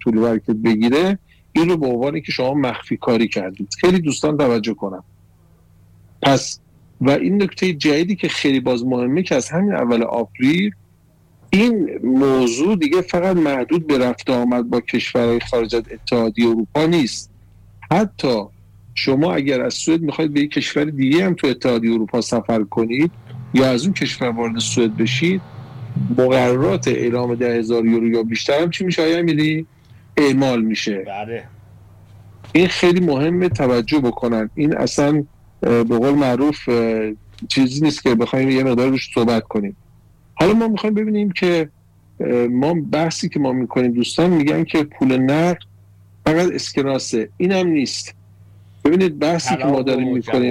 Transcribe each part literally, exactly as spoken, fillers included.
طول ورکت بگیره، این رو به عنوانی که شما مخفی کاری کردید. خیلی دوستان توجه کنم. پس و این نکته جدیدی که خیلی باز مهمه که از همین اول آوریل این موضوع دیگه فقط محدود به رفت آمد با کشورهای خارج از اتحادیه اروپا نیست. حتی شما اگر از سوئد میخواید به یک کشور دیگه هم تو اتحادیه اروپا سفر کنید یا از اون کشور وارد سوئد بشید، مقررات اعلام ده هزار یورو یا بیشتر هم چی میشه آیا میری؟ اعمال میشه. بله. این خیلی مهمه توجه بکنن. این اصلا به قول معروف چیزی نیست که بخوایم یه مقدار روش صحبت کنیم. حالا ما میخوایم ببینیم که ما بحثی که ما میکنیم، دوستان میگن که پول نقد فقط اسکناسه. این هم نیست. ببینید بحثی که ما داریم میکنیم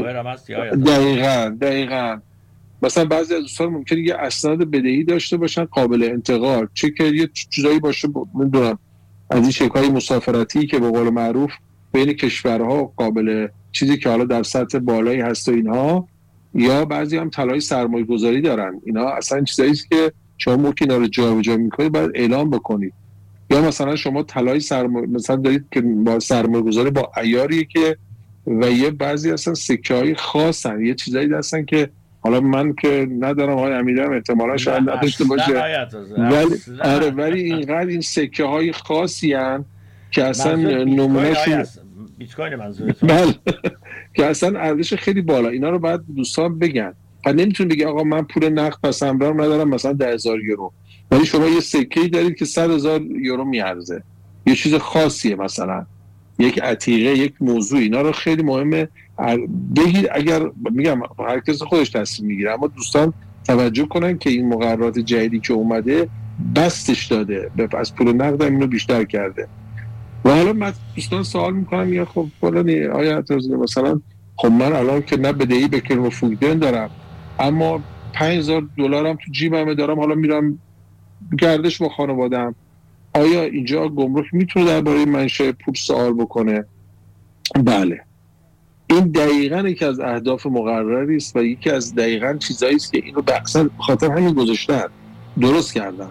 دقیقاً دقیقاً مثلا بعضی از دوستان ممکنه یه اسناد بدهی داشته باشن قابل انتقال، چه که یه چیزایی باشه نمیدونم از این شکای مسافرتی که به قول معروف بین کشورها قابل چیزی که حالا در سطح بالایی هست و اینها، یا بعضی هم طلای سرمایه گذاری دارن. اینا اصلا چیزایی است که شما ممکن اینا رو جابجا میکنید باید اعلام بکنید. یا مثلا شما طلای سرمایه مثلا دارید که با سرمایه گذاری با عیاریه که و یه بعضی اصلا سکه‌های خاصن، یه چیزایی هستن که حالا من که ندارم، های امیرم احتمالا شاید نداشته باشه، ولی آره ولی اینقدر این سکه های خاصی هن که اصلا نمونهشون بیت کوین منظورتون بله که اصلا ارزش خیلی بالا. اینا رو باید دوستان بگن. و نمیتون بگی آقا من پول نقد پس امرام ندارم مثلا ده هزار یورو، ولی شما یه سکه‌ای دارید که صد هزار یورو میارزه، یه چیز خاصیه، مثلا یک عتیقه، یک موضوع. اینا رو خیلی مهمه بگید. اگر میگم هر کس خودش تصمیم میگیره، اما دوستان توجه کنن که این مقررات جدیدی که اومده بستش داده، از پول نقد هم اینو بیشتر کرده. و حالا من دوستان سوال میکنم یا خب فلانی آیا مثلا خب من الان که نه بدهی به کرم فوگدن دارم اما پنج هزار دلارم تو جیبم دارم، حالا میرم گردش با خانواده‌ام، آیا اینجا گمرک میتونه درباره منشأ پول سوال بکنه؟ بله. این دقیقاً یکی از اهداف مقرری است و یکی از دقیقاً چیزایی است که اینو بخصاً خاطر همین گذاشتن، درست کردن.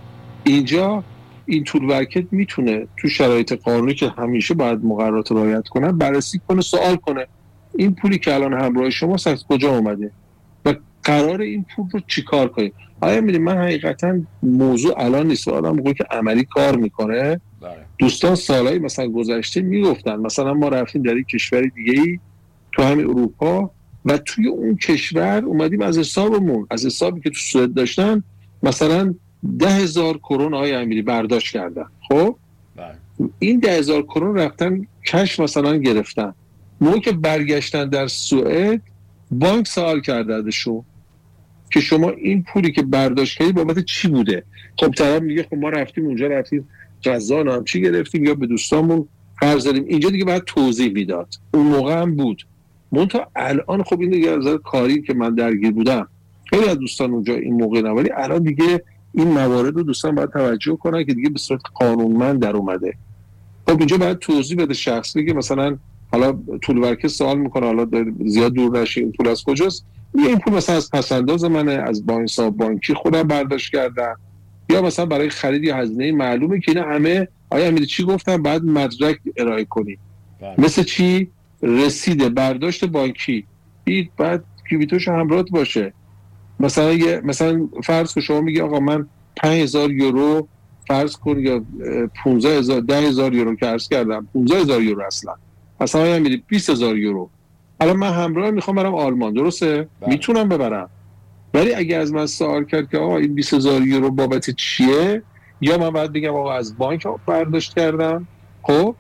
اینجا این طول ورکت میتونه تو شرایط قانونی که همیشه باید مقررات رعایت کنن بررسی کنه، سوال کنه این پولی که الان همراه شماست از کجا اومده و قرار این پول رو چیکار کنید. آیا میدونید من حقیقتا موضوع الان نیست، آدم موقعی که عملی کار میکنه بله. دوستان سالهای مثلا گذشته میگفتن مثلا ما رفتیم در یک کشور دیگه‌ای تو همین اروپا و توی اون کشور اومدیم از حسابمون، از حسابی که تو سوئد داشتن مثلا ده هزار کرون آقای امیری برداشت کردن. خب بله. این ده هزار کرون رفتن کش مثلا گرفتن، موقعی که برگشتن در سوئد بانک سوال کرده ازشون که شما این پولی که برداشت کردید بابت چی بوده. خب طرف میگه خب ما رفتیم اونجا رفتیم غذا هم چی گرفتیم یا به دوستامون قرض دادیم. اینجا دیگه باید توضیح میداد. اون موقع هم بود. منتها الان خب این دیگه از کاری که من درگیر بودم خیلی از دوستان اونجا این موقع نه، ولی الان دیگه این موارد رو دوستان باید توجه کنن که دیگه به صورت قانونمند در اومده. خب اینجا باید توضیح بده شخص، بگه مثلا حالا طول ورکه سوال میکنه، حالا زیاد دور نشین این پول از کجاست، میگه این پول مثلا از پسنداز منه، از با حساب بانکی خودم برداشت کردم، یا مثلا برای خرید یا هزینه معلومه که اینا همه آیا امید چی گفتم بعد مدرک ارائه کنی بله. مثل چی؟ رسید برداشت بانکی، این بعد کیویتوش همراهت باشه. مثلا یه مثلا فرض کن شما میگی آقا من پنج هزار یورو فرض کن یا پانزده هزار ده هزار یورو که عرض کردم پانزده هزار یورو اصلا اصلا آیا میری بیست هزار یورو، الان من همراه میخوام برم آلمان، درسته؟ بله. میتونم ببرم، ولی اگه از من سوال کرد که آقا این بیست هزار یورو بابت چیه، یا من باید بگم آقا از بانک برداشت کردم، خب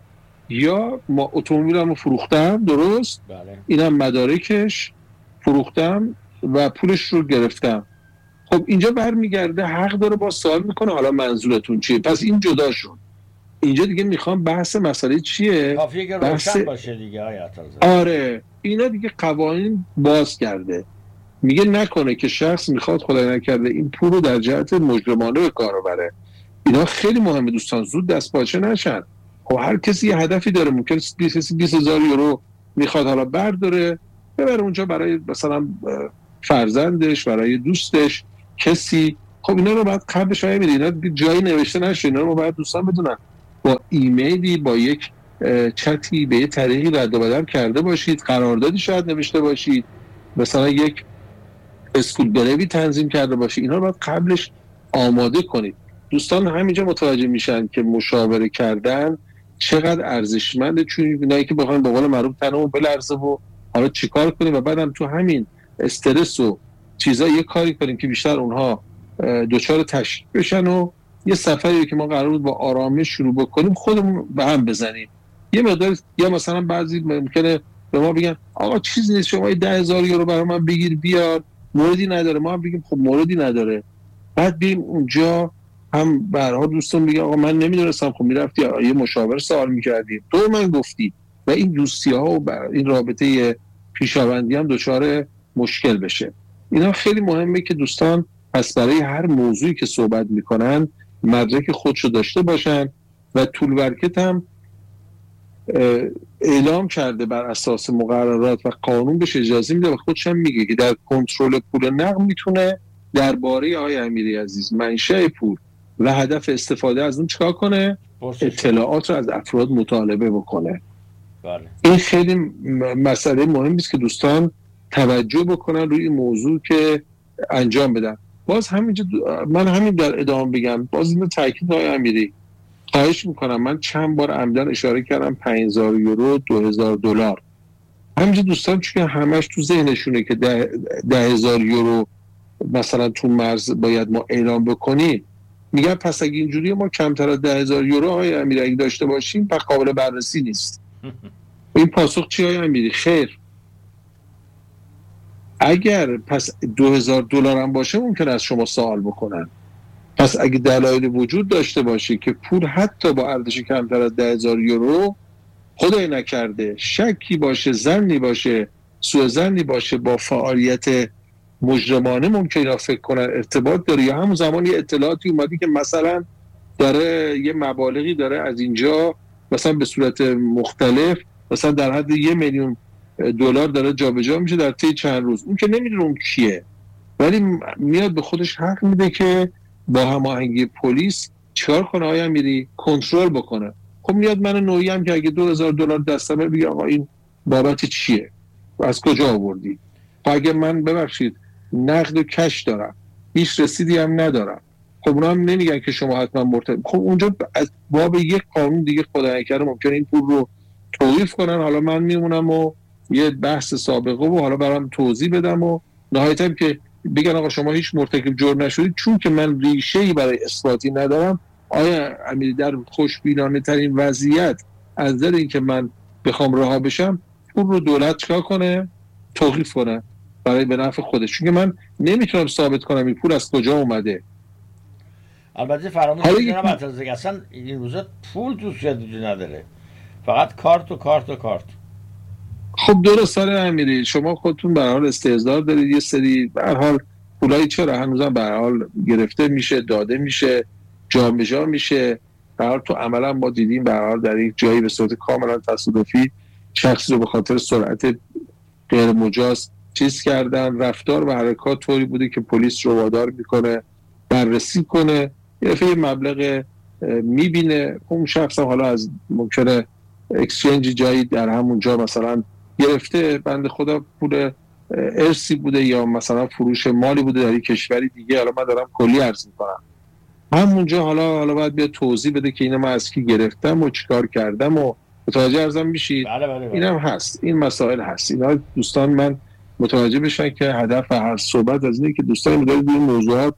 یا ما اتومبیلمو فروختم، درست؟ بله. اینم مدارکش فروختم و پولش رو گرفتم. خب اینجا برمیگرده حق داره با سوال میکنه حالا منظورتون چیه. پس این جدا شد. اینجا دیگه میخوام بحث مسئله چیه؟ کافیه که بحث... روشن باشه دیگه. آره اینا دیگه قوانین باز کرده، میگه نکنه که شخص میخواد خدای نکرده این پول رو در جهت مجرمانه به کار بره. اینا خیلی مهمه دوستان، زود دست پاچه نشن. خب هر کسی یه هدفی داره، ممکن بیست هزار یورو میخواد حالا برداره ببره اونجا برای مثلا فرزندش، برای دوستش، کسی. خب اینا رو باید قبلش های میده، اینا جایی نوشته نشه، اینا رو باید دوستان بدونن. با ایمیلی، با یک چتی به یه طریقی رد و بدل کرده باشید، قراردادی شاید نوشته باشید، مثلا یک اسکول بروی تنظیم کرده باشید. اینا رو باید قبلش آماده کنید. دوستان همینجا متوجه میشن که مشاوره کردن چقدر ارزشمنده، چون اینایی که بخوایم به قول معروف تنمون بلرزه و حالا چیکار کنیم و بعدم تو همین استرس و چیزا یه کاری کنیم که بیشتر اونها دچار تشویش بشن و یه سفری که ما قرار بود با آرامی شروع بکنیم خودمون به هم بزنیم. یه مقدار، یا مثلا بعضی ممکنه به ما بگن آقا چیزی نیست، شما ده هزار یورو برای من بگیر بیار، موردی نداره. ما هم بگیم خب موردی نداره. بعد بریم اونجا هم به هر حال دوستان میگه آقا من نمیدونستم، خب میرفتی یه مشاور سوال میکردی، تو من گفتی، و این دوستی ها و این رابطه پیشاوندی هم دچار مشکل بشه. اینا خیلی مهمه که دوستان پس برای هر موضوعی که صحبت میکنن مدرک خودشو داشته باشن و طول ورکت هم اعلام کرده بر اساس مقررات و قانون بهش اجازه میده و خودش هم میگه که در کنترل پول نقد میتونه درباره آقای امیری عزیز منشأ پول و هدف استفاده از اون چیکار کنه؟ اطلاعات رو از افراد مطالبه بکنه. بله. این خیلی مسئله مهمی است که دوستان توجه بکنن روی این موضوع که انجام بدن. باز همینجا من همین در ادامه بگم، باز اینو تاکید آقای امیری خواهش میکنم، من چند بار عمدن اشاره کردم پنج هزار یورو، دو هزار دلار. همینجا دوستان چون همش تو ذهنشونه که ده, ده هزار یورو مثلا تو مرز باید ما اعلام بکنیم، میگن پس اگه اینجوری ما کمتر از ده هزار یورو آقای امیری اگه داشته باشیم پس قابل بررسی نیست. این پاسخ چی آقای امیری؟ خیر، اگر پس دو هزار دلار هم باشه ممکن از شما سوال بکنن. پس اگه دلایل وجود داشته باشه که پول حتی با ارزش کمتر از ده هزار یورو خدای نکرده شکی باشه، ظنی باشه، سوء ظنی باشه با فعالیت مجرمانه ممکنه فکر کنن ارتباط داره، یا همون زمان یه اطلاعاتی اومدی که مثلا داره یه مبالغی داره از اینجا مثلا به صورت مختلف مثلا در حد یه میلیون دلار داره جابجا میشه در طی چند روز، اون که نمیدونه اون کیه، ولی میاد به خودش حق میده که با هماهنگی پلیس چیکار کنه آقای امیری؟ کنترل بکنه. خب میاد من نوعی هم که اگه دو هزار دلار دستمه بگه آقا این بابت چیه و از کجا آوردی؟ خب اگه من ببخشید نقد و کش دارم، هیچ رسیدی هم ندارم، خب اونا هم نمیگن که شما حتما مرتب. خب اونجا از باب یک قانون دیگه خدا نکرده ممکنه این پول رو توقیف کنن، حالا من میمونم و یه بحث سابقه و حالا برام توضیح بدم و نهایتاً که بگن آقا شما هیچ مرتکب جرم نشدید، چون که من ریشه‌ای برای اثباتی ندارم. آیا امیری در خوشبینانه ترین وضعیت از نظر اینکه من بخوام رها بشم پول رو دولت چیکار کنه؟ توقیف کنه برای به نفع خودش، چون که من نمیتونم ثابت کنم این پول از کجا اومده. البته فراموش نکنم البته اصلا این روزا پول تو سوئد نداره، فقط کارت و کارت و کارت. خب درست سال امیری شما خودتون به هر حال استعداد دارید، یه سری به هر حال پولای چرا هنوزم به هر حال گرفته میشه، داده میشه، جام جا میشه. به هر حال تو عملا ما دیدیم به هر حال در یک جایی به صورت کاملا تصادفی شخصی رو به خاطر سرعت غیر مجاز چیز کردن، رفتار و حرکات طوری بوده که پلیس رو وادار میکنه بررسی کنه، یه دفعه مبلغ میبینه اون شخص هم حالا از ممکنه اکسچنج جایی در همون جا مثلا گرفته، بنده خدا پول ارسی بوده یا مثلا فروش مالی بوده در یک کشوری دیگه، حالا من دارم کلی عرض میکنم، همونجا حالا حالا باید بیاد توضیح بده که اینو من از کی گرفتم و چیکار کردم و متوجه ارزم میشید. بله بله بله. اینم هست، این مسائل هست. اینا دوستان من متوجه بشن که هدف هر صحبت از اینه که دوستان مدار به این موضوعات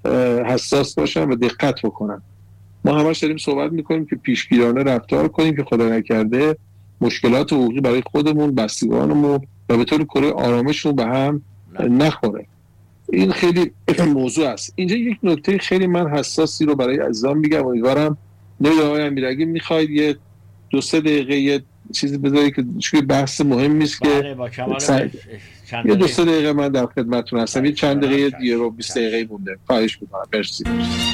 حساس باشن و دقت بکنن. ما همش داریم صحبت میکنیم که پیشگیرانه رفتار کنیم که خدا نکرده مشکلات حقوقی برای خودمون، بستگانمون و به طور کلی آرامشمون به هم نخوره. این خیلی موضوع است. اینجا یک نکته خیلی من حساسی رو برای عزیزان میگم، امیدوارم نمیدونم آقای امیری اگه میخواید یه دو سه دقیقه یه چیزی بذاری که چون بحث مهمی است که سعی... یه دو سه دقیقه من در خدمتتون هستم. یه چند دقیقه دیگه رو بیست دقیقه مونده. خواهش می‌کنم. مرسی.